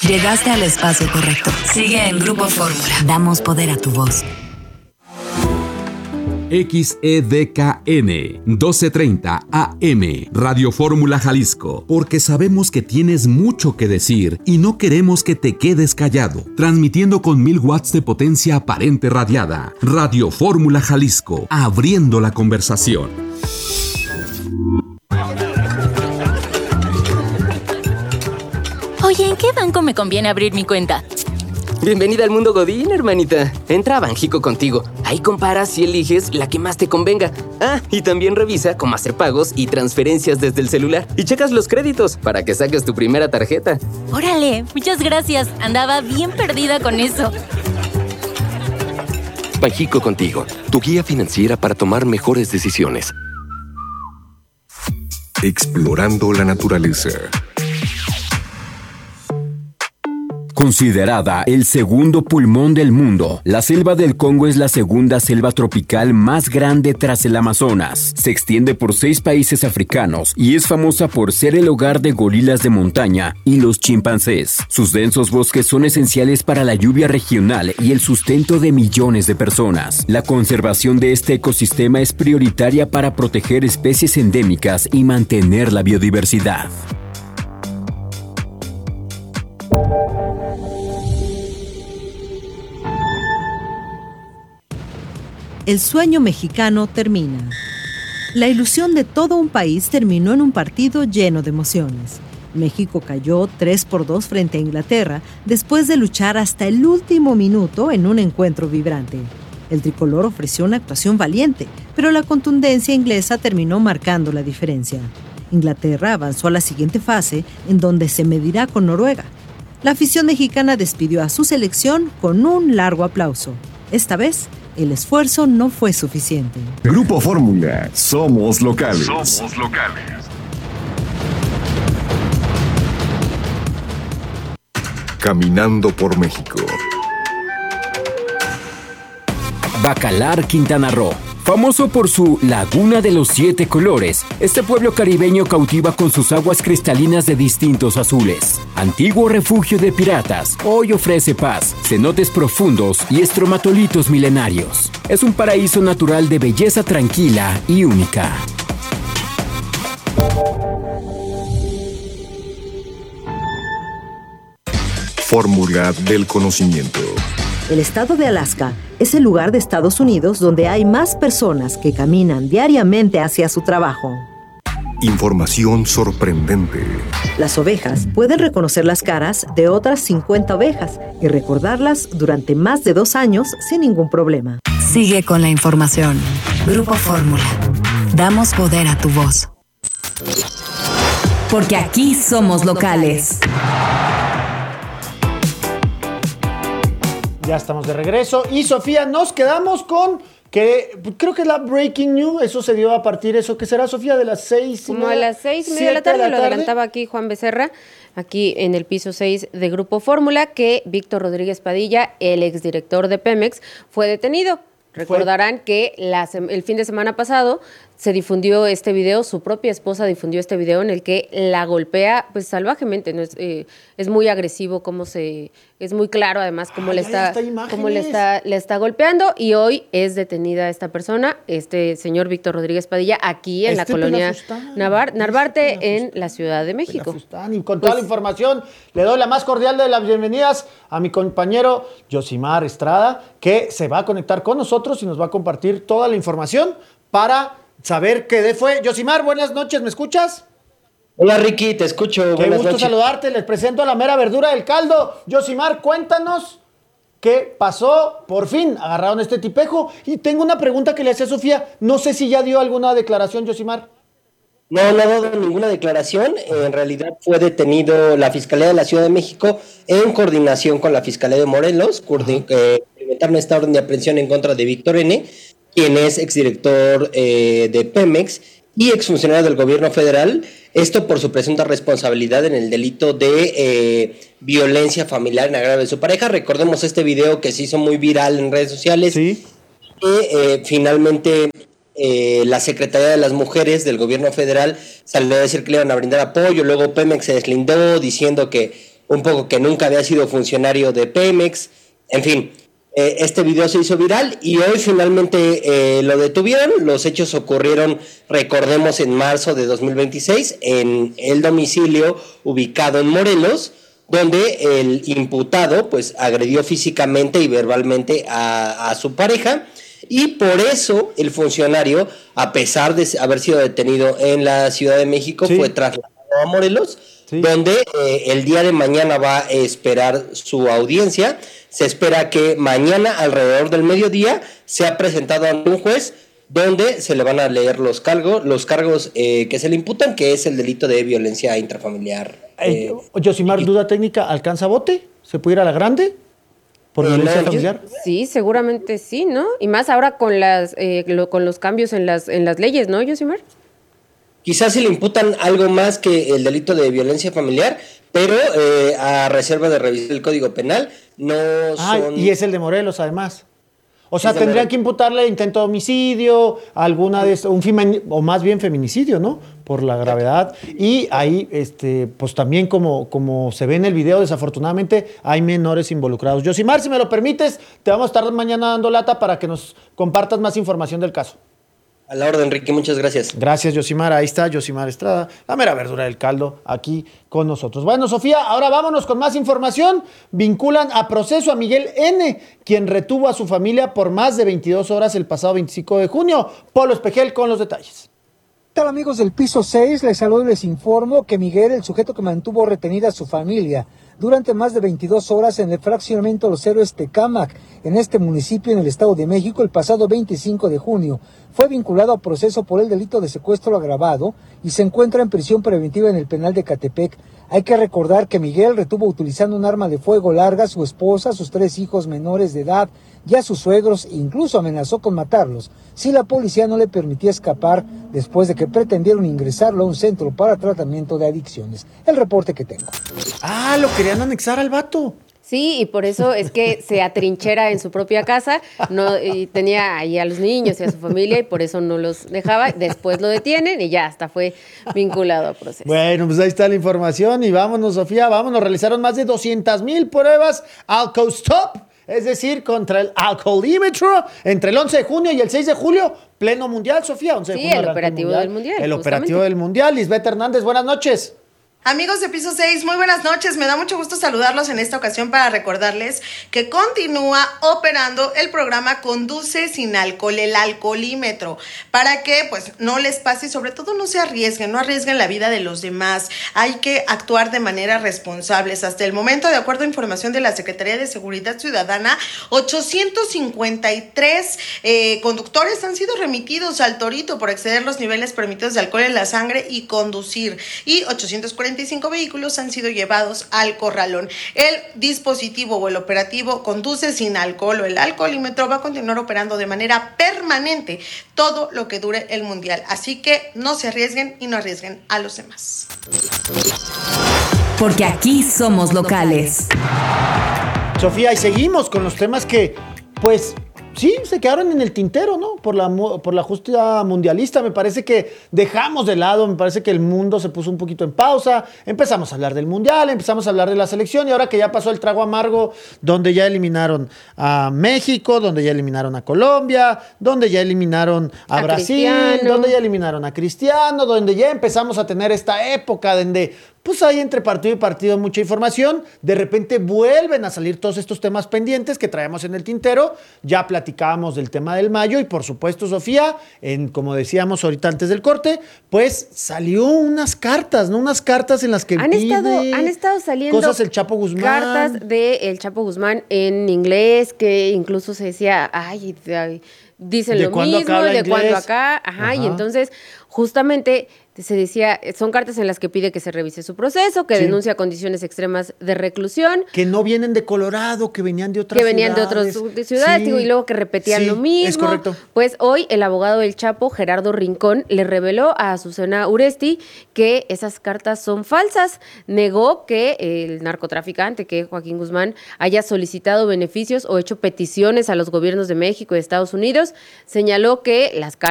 Llegaste al espacio correcto. Sigue en Grupo Fórmula. Damos poder a tu voz. XEDKN 1230 AM Radio Fórmula Jalisco, porque sabemos que tienes mucho que decir y no queremos que te quedes callado. Transmitiendo con 1000 watts de potencia aparente radiada. Radio Fórmula Jalisco, abriendo la conversación. Oye, ¿en qué banco me conviene abrir mi cuenta? Bienvenida al mundo Godín, hermanita. Entra a Banjico Contigo. Ahí comparas y eliges la que más te convenga. Ah, y también revisa cómo hacer pagos y transferencias desde el celular. Y checas los créditos para que saques tu primera tarjeta. Órale, muchas gracias. Andaba bien perdida con eso. Banjico Contigo, tu guía financiera para tomar mejores decisiones. Explorando la naturaleza. Considerada el segundo pulmón del mundo, la selva del Congo es la segunda selva tropical más grande tras el Amazonas. Se extiende por 6 países africanos y es famosa por ser el hogar de gorilas de montaña y los chimpancés. Sus densos bosques son esenciales para la lluvia regional y el sustento de millones de personas. La conservación de este ecosistema es prioritaria para proteger especies endémicas y mantener la biodiversidad. El sueño mexicano termina. La ilusión de todo un país terminó en un partido lleno de emociones. México cayó 3-2 frente a Inglaterra después de luchar hasta el último minuto en un encuentro vibrante. El tricolor ofreció una actuación valiente, pero la contundencia inglesa terminó marcando la diferencia. Inglaterra avanzó a la siguiente fase, en donde se medirá con Noruega. La afición mexicana despidió a su selección con un largo aplauso. Esta vez, el esfuerzo no fue suficiente. Grupo Fórmula, somos locales. Somos locales. Caminando por México. Bacalar, Quintana Roo. Famoso por su Laguna de los 7 colores, este pueblo caribeño cautiva con sus aguas cristalinas de distintos azules. Antiguo refugio de piratas, hoy ofrece paz, cenotes profundos y estromatolitos milenarios. Es un paraíso natural de belleza tranquila y única. Fórmula del conocimiento. El estado de Alaska es el lugar de Estados Unidos donde hay más personas que caminan diariamente hacia su trabajo. Información sorprendente. Las ovejas pueden reconocer las caras de otras 50 ovejas y recordarlas durante más de 2 años sin ningún problema. Sigue con la información. Grupo Fórmula. Damos poder a tu voz. Porque aquí somos locales. Ya estamos de regreso. Y Sofía, nos quedamos con que creo que es la breaking news. Eso se dio a partir, ¿eso qué será, Sofía? De las 6:30. Como a las 6:30 de la tarde, lo adelantaba aquí Juan Becerra, aquí en el piso 6 de Grupo Fórmula, que Víctor Rodríguez Padilla, el exdirector de Pemex, fue detenido. Recordarán que el fin de semana pasado se difundió este video, su propia esposa difundió este video en el que la golpea pues salvajemente, ¿no? Es muy agresivo, es muy claro además cómo le está golpeando, y hoy es detenida esta persona, este señor Víctor Rodríguez Padilla, aquí en la colonia Narvarte, en la Ciudad de México. Y con toda la información le doy la más cordial de las bienvenidas a mi compañero Yosimar Estrada, que se va a conectar con nosotros y nos va a compartir toda la información para saber qué fue. Yosimar, buenas noches, ¿me escuchas? Hola Ricky, te escucho. Qué gusto saludarte, les presento a la mera verdura del caldo. Yosimar, cuéntanos qué pasó. Por fin agarraron este tipejo. Y tengo una pregunta que le hacía a Sofía. No sé si ya dio alguna declaración, Yosimar. No ha dado ninguna declaración. En realidad fue detenido la Fiscalía de la Ciudad de México en coordinación con la Fiscalía de Morelos. Implementaron esta orden de aprehensión en contra de Víctor N., quien es exdirector de Pemex y exfuncionario del gobierno federal, esto por su presunta responsabilidad en el delito de violencia familiar en agravio de su pareja. Recordemos este video que se hizo muy viral en redes sociales, ¿sí? Que finalmente la Secretaría de las Mujeres del gobierno federal salió a decir que le iban a brindar apoyo, luego Pemex se deslindó diciendo que un poco que nunca había sido funcionario de Pemex, en fin. Este video se hizo viral y hoy finalmente lo detuvieron. Los hechos ocurrieron, recordemos, en marzo de 2026 en el domicilio ubicado en Morelos, donde el imputado pues agredió físicamente y verbalmente a su pareja, y por eso el funcionario, a pesar de haber sido detenido en la Ciudad de México, fue trasladado a Morelos, donde el día de mañana va a esperar su audiencia. Se espera que mañana alrededor del mediodía sea presentado ante un juez donde se le van a leer los cargos que se le imputan, que es el delito de violencia intrafamiliar. Yosimar, duda técnica, ¿alcanza bote? ¿Se puede ir a la grande por violencia familiar? Sí, seguramente sí, ¿no? Y más ahora con los cambios en las leyes, ¿no, Yosimar? Quizás se le imputan algo más que el delito de violencia familiar, pero a reserva de revisar el Código Penal, no son... Y es el de Morelos, además. O sea, tendrían que imputarle intento de homicidio, o más bien feminicidio, ¿no? Por la gravedad. Y ahí, pues también como se ve en el video, desafortunadamente, hay menores involucrados. Yosimar, si me lo permites, te vamos a estar mañana dando lata para que nos compartas más información del caso. A la orden, Enrique, muchas gracias. Gracias, Yosimar. Ahí está Yosimar Estrada, la mera verdura del caldo, aquí con nosotros. Bueno, Sofía, ahora vámonos con más información. Vinculan a proceso a Miguel N., quien retuvo a su familia por más de 22 horas el pasado 25 de junio. Polo Espejel con los detalles. ¿Qué tal, amigos del piso 6? Les saludo y les informo que Miguel, el sujeto que mantuvo retenida a su familia durante más de 22 horas en el fraccionamiento Los Héroes Tecámac, en este municipio en el Estado de México, el pasado 25 de junio, fue vinculado a proceso por el delito de secuestro agravado y se encuentra en prisión preventiva en el penal de Catepec. Hay que recordar que Miguel retuvo utilizando un arma de fuego larga a su esposa, a sus 3 hijos menores de edad y a sus suegros, e incluso amenazó con matarlos si la policía no le permitía escapar después de que pretendieron ingresarlo a un centro para tratamiento de adicciones. El reporte que tengo. Lo querían anexar al vato. Sí, y por eso es que se atrinchera en su propia casa, y tenía ahí a los niños y a su familia, y por eso no los dejaba. Después lo detienen y ya hasta fue vinculado a proceso. Bueno, pues ahí está la información y vámonos, Sofía, vámonos. Realizaron más de 200,000 pruebas Alcostop, es decir, contra el alcoholímetro, entre el 11 de junio y el 6 de julio, pleno mundial, Sofía. 11 de junio, el operativo del mundial. El operativo del mundial. Lisbeth Hernández, buenas noches. Amigos de Piso 6, muy buenas noches. Me da mucho gusto saludarlos en esta ocasión para recordarles que continúa operando el programa Conduce sin alcohol, el alcoholímetro, para que pues no les pase y sobre todo no se arriesguen, no arriesguen la vida de los demás. Hay que actuar de manera responsable. Hasta el momento, de acuerdo a información de la Secretaría de Seguridad Ciudadana, 853 conductores han sido remitidos al Torito por exceder los niveles permitidos de alcohol en la sangre y conducir, y 845 vehículos han sido llevados al corralón. El dispositivo o el operativo Conduce sin alcohol o el alcoholímetro va a continuar operando de manera permanente todo lo que dure el mundial. Así que no se arriesguen y no arriesguen a los demás. Porque aquí somos locales. Sofía, y seguimos con los temas que, pues, sí, se quedaron en el tintero, ¿no? Por la justicia mundialista. Me parece que dejamos de lado, me parece que el mundo se puso un poquito en pausa. Empezamos a hablar del mundial, empezamos a hablar de la selección, y ahora que ya pasó el trago amargo, donde ya eliminaron a México, donde ya eliminaron a Colombia, donde ya eliminaron a Brasil, Cristiano, donde ya eliminaron a Cristiano, donde ya empezamos a tener esta época donde pues hay entre partido y partido mucha información. De repente vuelven a salir todos estos temas pendientes que traemos en el tintero. Ya platicábamos del tema del Mayo y por supuesto, Sofía, como decíamos ahorita antes del corte, pues salió unas cartas, ¿no? Unas cartas en las que han estado saliendo cosas el Chapo Guzmán. Cartas del Chapo Guzmán en inglés, que incluso se decía, dicen lo mismo, de cuando acá, y entonces justamente se decía, son cartas en las que pide que se revise su proceso, que denuncia condiciones extremas de reclusión. Que no vienen de Colorado, que venían de otras ciudades. Que venían de otras ciudades, y luego que repetían lo mismo. Es correcto. Pues hoy el abogado del Chapo, Gerardo Rincón, le reveló a Azucena Uresti que esas cartas son falsas. Negó que el narcotraficante, que Joaquín Guzmán, haya solicitado beneficios o hecho peticiones a los gobiernos de México y Estados Unidos. Señaló que las cartas